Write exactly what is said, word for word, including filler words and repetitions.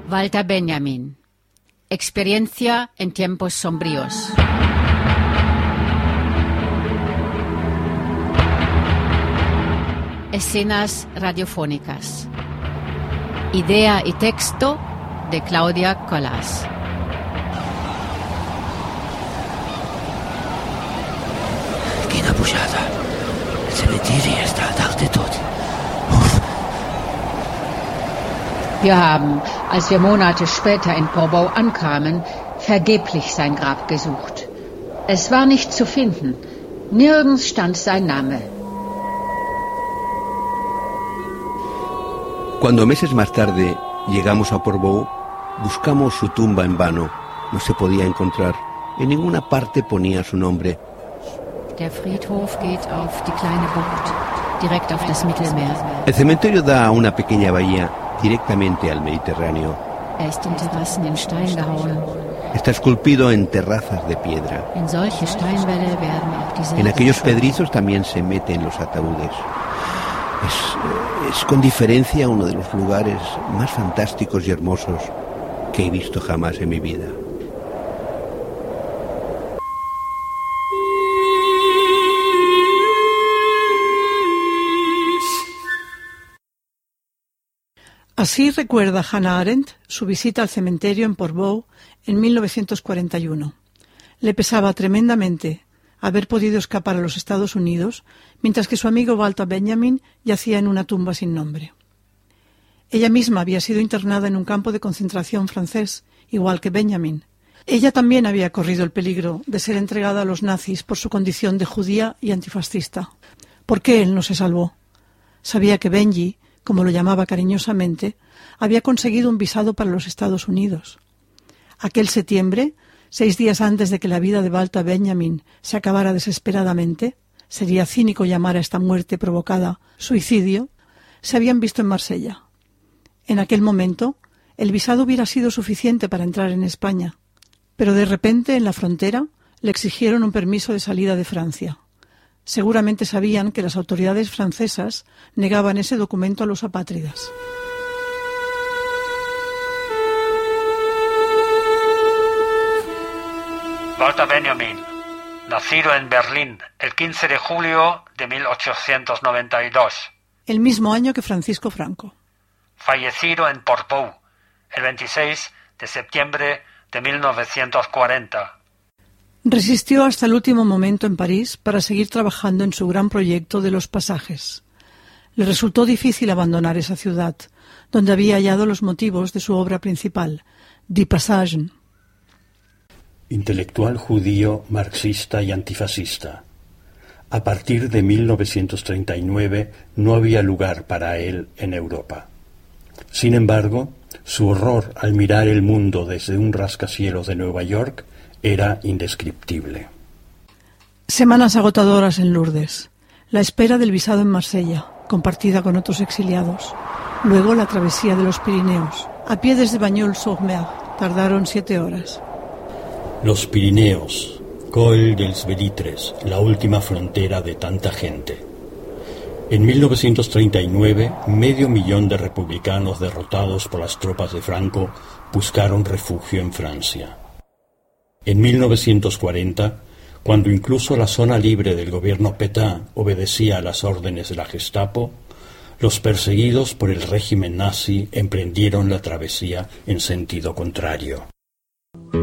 Walter Benjamin. Experiencia en tiempos sombríos. Escenas radiofónicas. Idea y texto de Claudia Colas. Quina pujada. El cementiri està a dalt de tot. Uf. Wir haben, als wir Monate später in Portbou ankamen, vergeblich sein Grab gesucht. Es war nicht zu finden. Nirgends stand sein Name. Cuando meses más tarde llegamos a Portbou, buscamos su tumba en vano. No se podía encontrar. En ninguna parte ponía su nombre. Der Friedhof geht auf die kleine Bucht, direkt auf das Mittelmeer. El cementerio da a una pequeña bahía directamente al Mediterráneo. Er ist in Terrassen in Stein gehauen. Está esculpido en terrazas de piedra. In solche Steinwälle werden auch die Särge. En aquellos pedrizos también se meten los ataúdes. Es, es con diferencia uno de los lugares más fantásticos y hermosos que he visto jamás en mi vida. Así recuerda Hannah Arendt su visita al cementerio en Portbou en mil novecientos cuarenta y uno. Le pesaba tremendamente haber podido escapar a los Estados Unidos, mientras que su amigo Walter Benjamin yacía en una tumba sin nombre. Ella misma había sido internada en un campo de concentración francés, igual que Benjamin. Ella también había corrido el peligro de ser entregada a los nazis por su condición de judía y antifascista. ¿Por qué él no se salvó? Sabía que Benji, como lo llamaba cariñosamente, había conseguido un visado para los Estados Unidos. Aquel septiembre, seis días antes de que la vida de Walter Benjamin se acabara desesperadamente, sería cínico llamar a esta muerte provocada suicidio, se habían visto en Marsella. En aquel momento, el visado hubiera sido suficiente para entrar en España, pero de repente, en la frontera, le exigieron un permiso de salida de Francia. Seguramente sabían que las autoridades francesas negaban ese documento a los apátridas. Walter Benjamin, nacido en Berlín el quince de julio de mil ochocientos noventa y dos. El mismo año que Francisco Franco. Fallecido en Portbou el veintiséis de septiembre de mil novecientos cuarenta. Resistió hasta el último momento en París para seguir trabajando en su gran proyecto de los pasajes. Le resultó difícil abandonar esa ciudad, donde había hallado los motivos de su obra principal, Die Passagen. Intelectual judío, marxista y antifascista. A partir de mil novecientos treinta y nueve no había lugar para él en Europa. Sin embargo, su horror al mirar el mundo desde un rascacielos de Nueva York era indescriptible. Semanas agotadoras en Lourdes, la espera del visado en Marsella, compartida con otros exiliados. Luego la travesía de los Pirineos. A pie desde Bagnols-sur-Mer tardaron siete horas. Los Pirineos, Col dels Belitres, la última frontera de tanta gente. En mil novecientos treinta y nueve, medio millón de republicanos derrotados por las tropas de Franco buscaron refugio en Francia. En mil novecientos cuarenta, cuando incluso la zona libre del gobierno Pétain obedecía a las órdenes de la Gestapo, los perseguidos por el régimen nazi emprendieron la travesía en sentido contrario.